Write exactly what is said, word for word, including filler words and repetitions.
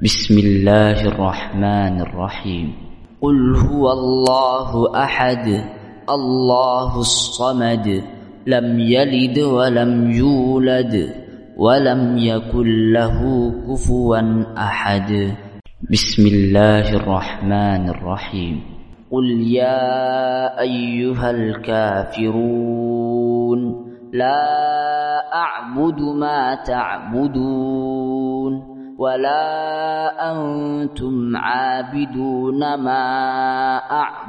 بسم الله الرحمن الرحيم. قل هو الله أحد الله الصمد لم يلد ولم يولد ولم يكن له كفوا أحد. بسم الله الرحمن الرحيم. قل يا أيها الكافرون لا أعبد ما تعبدون ولا أنتم عابدون ما أعبد